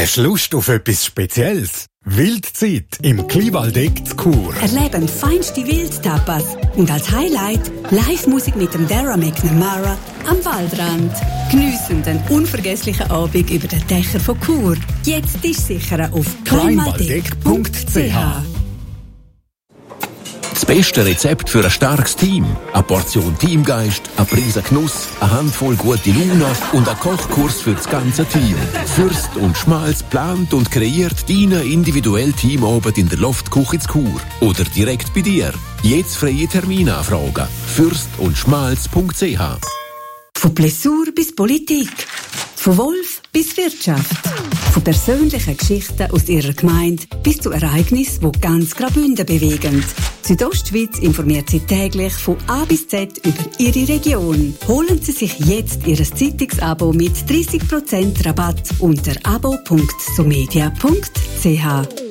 Hast du Lust auf etwas Spezielles? Wildzeit im Kleinwaldeck zu Chur. Erleben feinste Wildtapas und als Highlight Live-Musik mit dem Darragh McNamara am Waldrand. Geniessen den unvergesslichen Abend über den Dächern von Chur. Jetzt ist sicher auf kleinwaldeck.ch. Das beste Rezept für ein starkes Team. Eine Portion Teamgeist, ein Prise Genuss, eine Handvoll gute Laune und ein Kochkurs für das ganze Team. Fürst und Schmalz plant und kreiert deinen individuellen Teamabend in der Loftküche zu Chur. Oder direkt bei dir. Jetzt freie Terminanfragen. fürstundschmalz.ch. Von Blessur bis Politik. Von Wolf bis Wirtschaft. Von persönlichen Geschichten aus ihrer Gemeinde bis zu Ereignissen, die ganz Graubünden bewegen. Südostschweiz informiert Sie täglich von A bis Z über Ihre Region. Holen Sie sich jetzt Ihr Zeitungsabo mit 30% Rabatt unter abo.somedia.ch.